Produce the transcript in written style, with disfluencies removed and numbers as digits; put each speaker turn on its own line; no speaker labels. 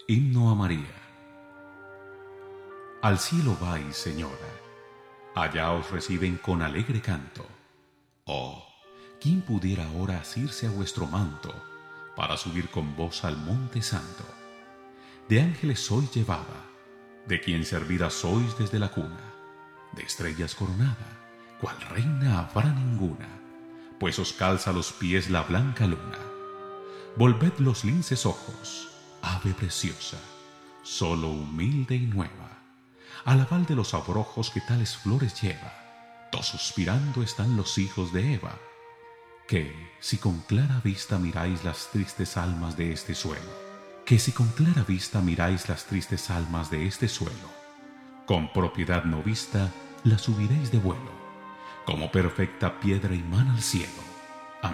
Himno a María. Al cielo vais, Señora, allá os reciben con alegre canto. Oh, ¿quién pudiera ahora asirse a vuestro manto para subir con vos al monte santo? De ángeles sois llevada, de quien servida sois desde la cuna, de estrellas coronada, cual reina habrá ninguna, pues os calza los pies la blanca luna. Volved los linces ojos, ave preciosa, solo humilde y nueva, alabad de los abrojos que tales flores lleva, todos suspirando están los hijos de Eva, que si con clara vista miráis las tristes almas de este suelo, que si con clara vista miráis las tristes almas de este suelo, con propiedad no vista las subiréis de vuelo, como perfecta piedra imán al cielo.